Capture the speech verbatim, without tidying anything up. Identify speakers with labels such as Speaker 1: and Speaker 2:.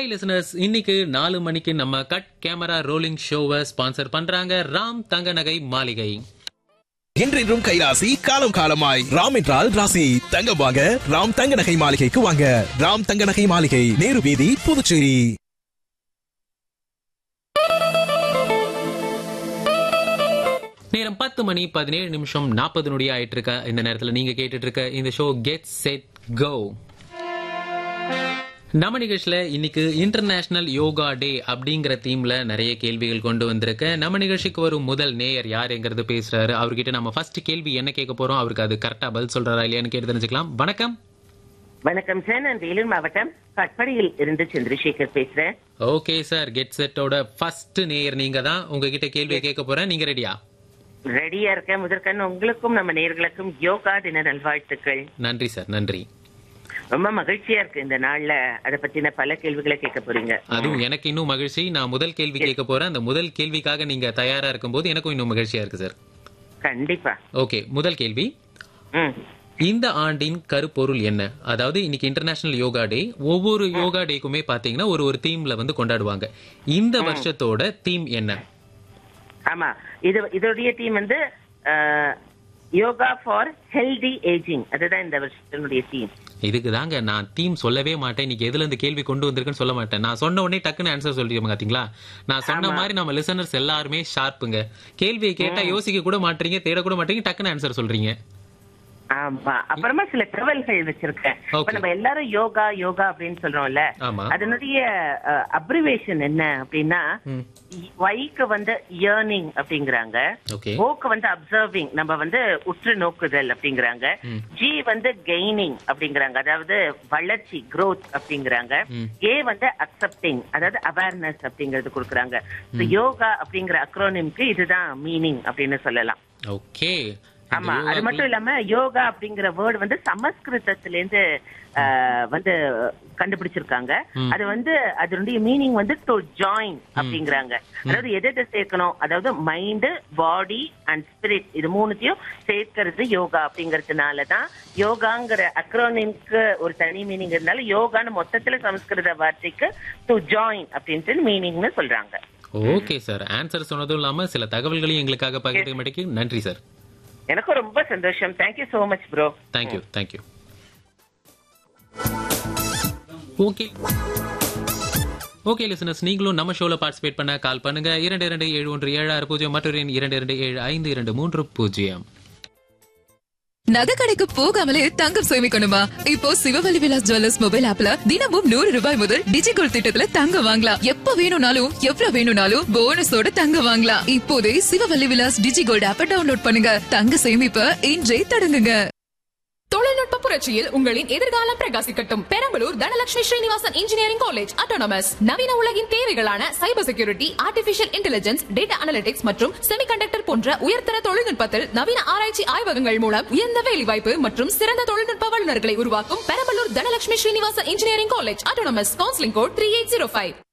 Speaker 1: Hi listeners, இன்னைக்கு நாலு மணிக்கு நம்ம கட் கேமரா ரோலிங் ஷோவை ஸ்பான்சர் பண்றாங்க ராம் தங்க நகை மாளிகை.
Speaker 2: என்றென்றும் கைராசி, காலம் காலமாய் ராம் என்றால் ராசி. தங்கம் வாங்க ராம் தங்க நகை மாளிகைக்கு வாங்க. ராம் தங்க நகை மாளிகை, நேரு வீதி, புதுச்சேரி.
Speaker 1: நேரம் பத்து மணி பதினேழு நிமிஷம் நாற்பது நொடி ஆயிட்டு இருக்க இந்த நேரத்தில் நீங்க கேட்டுட்டு இருக்க இந்த ஷோ கெட் செட் கோ. நம்ம நிகழ்ச்சியில இன்னைக்கு இன்டர்நேஷனல் யோகா டே அப்படிங்கிற தீம்ல நிறைய கேள்விகள் கொண்டு வந்திருக்க. நம்ம நிகழ்ச்சிக்கு வரும் முதல் நேயர் யாருங்கிறது பேசுறாரு. அவர்கிட்ட நம்ம ஃபர்ஸ்ட் கேள்வி என்ன கேட்க போறோம், அவருக்கு அது கரெக்டா பதில் சொல்றாரா இல்லையான்னு கேட்டு தெரிஞ்சுக்கலாம். வணக்கம்.
Speaker 3: வணக்கம் சார், நான் வேலூர் மாவட்டம் கட்படியில் இருந்து சந்திரசேகர் பேசுறேன்.
Speaker 1: ஓகே சார், கெட் செட்டோட ஃபர்ஸ்ட் நேயர் நீங்க தான். உங்ககிட்ட கேள்வியை கேட்க போறேன், நீங்க ரெடியா?
Speaker 3: ரெடியா இருக்கேன். முதற்கண் உங்களுக்கும் நம்ம நேயர்களுக்கும் யோகா தின நல்வாழ்த்துக்கள்.
Speaker 1: நன்றி சார், நன்றி.
Speaker 3: ரொம்ப மகிழ்ச்சியா இருக்கு இந்த நாள்ல அத பத்தின பல கேள்விகளை கேட்க போறீங்க.
Speaker 1: அதுவும் எனக்கு இன்னும் மகிழ்ச்சி. நான் முதல் கேள்வி கேட்க போறேன். அந்த முதல் கேள்விக்காக நீங்க தயாரா இருக்கும்போது எனக்கும் இன்னும் மகிழ்ச்சியா இருக்கு சார்.
Speaker 3: கண்டிப்பா.
Speaker 1: ஓகே, முதல் கேள்வி.
Speaker 3: ம்.
Speaker 1: இந்த ஆண்டின் கருப்பொருள் என்ன? அதாவது இன்னைக்கு இன்டர்நேஷனல் யோகா டே. ஒவ்வொரு யோகா டேக்குமே பாத்தீங்கன்னா ஒரு ஒரு தீம்ல வந்து கொண்டாடுவாங்க. இந்த வருஷத்தோட தீம் என்ன?
Speaker 3: ஆமா, இது இதோடைய தீம் வந்து யோகா ஃபார் ஹெல்தி ஏஜிங். அதுதான் இந்த வருஷத்தினுடைய தீம்.
Speaker 1: இதுக்கு தாங்க நான் தீம் சொல்லவே மாட்டேன். இன்னைக்கு எதுல இருந்து கேள்வி கொண்டு வந்திருக்குன்னு சொல்ல மாட்டேன். நான் சொன்ன உடனே டக்குன்னு ஆன்சர் சொல்லிடுங்க. பாத்தீங்களா, நான் சொன்ன மாதிரி நம்ம லிசனர்ஸ் எல்லாருமே ஷார்ப்புங்க. கேள்வியை கேட்டா யோசிக்க கூட மாட்டீங்க, தேட கூட மாட்டீங்க, டக்குன்னு ஆன்சர் சொல்றீங்க.
Speaker 3: ஆமா, அப்புறமா சில தகவல்கள் வச்சிருக்கேன். இப்ப நம்ம எல்லாரும் யோகா யோகா அப்படின்னு சொல்றோம்ல, அதனுடைய அப்ரிவேஷன் என்ன அப்படின்னா, வைக்கு வந்து இயர்னிங் அப்படிங்கிறாங்க, ஓக்கு வந்து அப்சர்விங், நம்ம வந்து உற்று நோக்குதல் அப்படிங்கிறாங்க, ஜி வந்து கெய்னிங் அப்படிங்கிறாங்க, அதாவது வளர்ச்சி growth அப்படிங்கிறாங்க, ஏ வந்து அக்செப்டிங், அதாவது அவேர்னஸ் அப்படிங்கறது கொடுக்கறாங்க. யோகா அப்படிங்கிற அக்ரோனிம்க்கு இதுதான் மீனிங் அப்படின்னு சொல்லலாம்.
Speaker 1: ஓகே.
Speaker 3: ஆமா, அது மட்டும் இல்லாம யோகா அப்படிங்கிற வேர்டு வந்து சமஸ்கிருதத்துல இருந்து வந்து கண்டுபிடிச்சிருக்காங்க. அது வந்து அதனுடைய மீனிங் வந்து டு ஜாயின் அப்படிங்கிறாங்க. அதாவது எதை எதை சேர்க்கணும், அதாவது மைண்ட், பாடி அண்ட் ஸ்பிரிட், இது மூணுத்தையும் சேர்க்கிறது யோகா அப்படிங்கறதுனாலதான் யோகாங்கிற அக்ரோனிம்க்கு ஒரு தனி மீனிங் இருந்தாலும் யோகான்னு மொத்தத்துல சமஸ்கிருத வார்த்தைக்கு டு ஜாயின் அப்படின்ட்டு மீனிங்னு சொல்றாங்க.
Speaker 1: ஓகே சார், ஆன்சர் சொன்னதும் இல்லாம சில தகவல்களையும் எங்களுக்காக பகிர்ந்து மாட்டேங்க. நன்றி சார்.
Speaker 3: எனக்கும் ரொம்ப சந்தோஷம். Thank you so much bro.
Speaker 1: Thank you thank you. Okay okay listeners, நீங்களும் நம்ம ஷோல பார்ட்டிசிபேட் பண்ண கால் பண்ணுங்க. இரண்டு இரண்டு ஏழு ஒன்று ஏழு ஆறு பூஜ்ஜியம் மற்றொரு இரண்டு இரண்டு ஏழு ஐந்து இரண்டு மூன்று பூஜ்ஜியம்.
Speaker 4: நகை கடைக்கு போகாமலே தங்கம் சேமிக்கணுமா? இப்போ சிவவல்லி விலாஸ் ஜுவல்லர்ஸ் மொபைல் ஆப்ல தினமும் நூறு ரூபாய் முதல் டிஜிகோல்ட் திட்டத்துல தங்கம் வாங்கலாம். எப்ப வேணும்னாலும் எவ்வளவு வேணும்னாலும் போனஸோட தங்கம் வாங்கலாம். இப்போதே சிவவல்லி விலாஸ் டிஜிகோல்ட் ஆப்பை டவுன்லோட் பண்ணுங்க. தங்க சேமிப்ப இன்றே தொடங்குங்க.
Speaker 5: தொழில்நுட்ப புரட்சியில் உங்களின் எதிர்காலம் பிரகாசிக்கட்டும். Perambalur Dhanalakshmi Srinivasan engineering college autonomous நவீன உலகின் தேவைகளான cyber security, artificial intelligence, data analytics மற்றும் செமிகண்டக்டர் போன்ற உயர்தர தொழில்நுட்பத்தில் நவீன ஆராய்ச்சி ஆய்வகங்கள் மூலம் உயர்ந்த வேலைவாய்ப்பு மற்றும் சிறந்த தொழில்நுட்ப வல்லுநர்களை உருவாக்கும் Perambalur Dhanalakshmi Srinivasan engineering college autonomous. Counselling code three eight zero five.